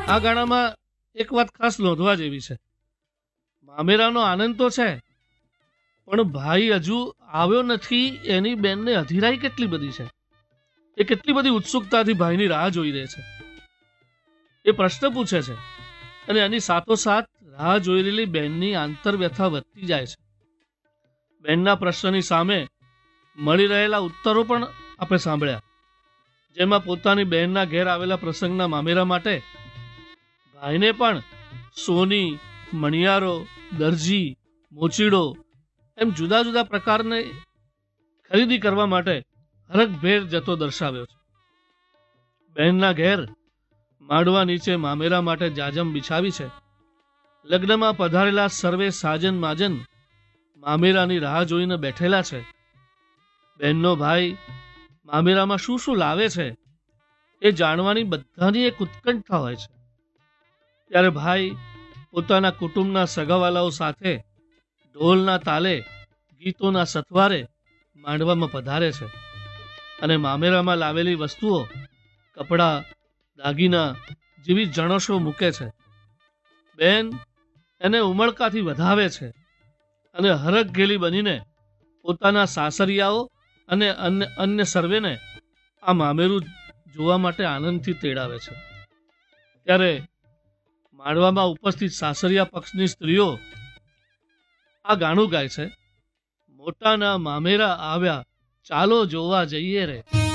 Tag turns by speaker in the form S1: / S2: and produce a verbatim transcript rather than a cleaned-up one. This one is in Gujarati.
S1: આ ગાણામાં એક વાત ખાસ નોંધવા જેવી છે. મામેરાનો આનંદ તો છે, પણ ભાઈ હજુ આવ્યો નથી એની બેનને અધીરાઈ કેટલી બધી છે. એ કેટલી બધી ઉત્સુકતાથી ભાઈની રાહ જોઈ રહે છે. એ પ્રશ્ન પૂછે છે અને એની સાથોસાથ રાહ જોઈ રહેલી બેનની આંતરવ્યથા વધતી જાય છે. બેનના પ્રશ્નની સામે મળી રહેલા ઉત્તરો પણ આપણે સાંભળ્યા, જેમાં પોતાની બહેનના ઘેર આવેલા પ્રસંગના મામેરા માટે ભાઈને પણ સોની, મણિયારો, દરજી, મોચીડો એમ જુદા જુદા પ્રકારની ખરીદી કરવા માટે હરખભેર જતો દર્શાવ્યો છે. બહેનના ઘેર માડવા નીચે મામેરા માટે જાજમ બિછાવી છે. લગ્નમાં પધારેલા સર્વે સાજન માજન મામેરાની રાહ જોઈને બેઠેલા છે. બહેનનો ભાઈ મામેરામાં શું શું લાવે છે એ જાણવાની બધાની એક ઉત્કંઠા હોય છે. ત્યારે ભાઈ પોતાના કુટુંબના સગાવાલાઓ સાથે ઢોલના તાલે, ગીતોના સથવારે માંડવામાં પધારે છે અને મામેરામાં લાવેલી વસ્તુઓ, કપડાં, દાગીના જેવી જણસો મૂકે છે. બેન એને ઉમળકાથી વધાવે છે અને હરખ ગેલી બનીને પોતાના સાસરિયાઓ અને અન્ય અન્ય સર્વેને આ મામેરું જોવા માટે આનંદથી તેડાવે છે. ત્યારે માંડવામાં ઉપસ્થિત સાસરિયા પક્ષની સ્ત્રીઓ આ ગાણું ગાય છે: મોટાના મામેરા આવ્યા, ચાલો જોવા જઈએ રે.